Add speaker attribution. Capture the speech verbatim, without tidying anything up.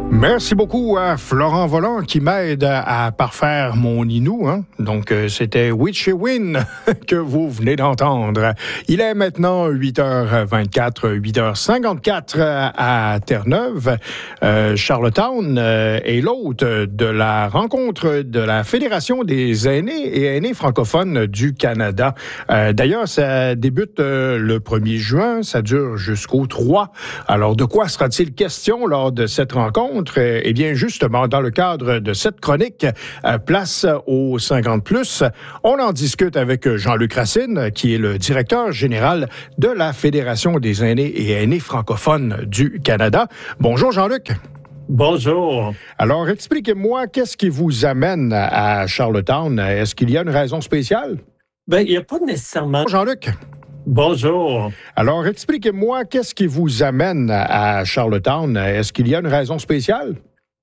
Speaker 1: Merci beaucoup à Florent Volant qui m'aide à parfaire mon Inou. Hein? Donc, euh, c'était Witchy Win que vous venez d'entendre. Il est maintenant huit heures vingt-quatre, huit heures cinquante-quatre à Terre-Neuve. Euh, Charlottetown euh, est l'hôte de la rencontre de la Fédération des aînés et aînés francophones du Canada. Euh, d'ailleurs, ça débute euh, le premier juin, ça dure jusqu'au trois. Alors, de quoi sera-t-il question lors de cette rencontre? Eh bien, justement, dans le cadre de cette chronique, euh, place aux cinquante plus, on en discute avec Jean-Luc Racine, qui est le directeur général de la Fédération des aînés et aînés francophones du Canada. Bonjour, Jean-Luc.
Speaker 2: Bonjour.
Speaker 1: Alors, expliquez-moi, qu'est-ce qui vous amène à Charlottetown? Est-ce qu'il y a une raison spéciale?
Speaker 2: Bien, il n'y a pas nécessairement...
Speaker 1: Jean-Luc.
Speaker 2: Bonjour.
Speaker 1: Alors, expliquez-moi, qu'est-ce qui vous amène à Charlottetown? Est-ce qu'il y a une raison spéciale?